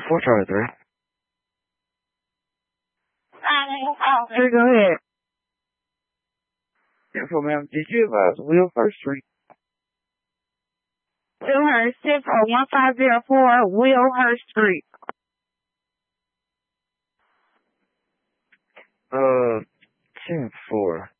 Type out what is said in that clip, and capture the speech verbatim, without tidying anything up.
four Charlie three. Hey, go ahead. Yeah, so ma'am, did you advise Wheelhurst Street? Wheelhurst, six oh one five zero four Wheelhurst Street. Uh, ten four.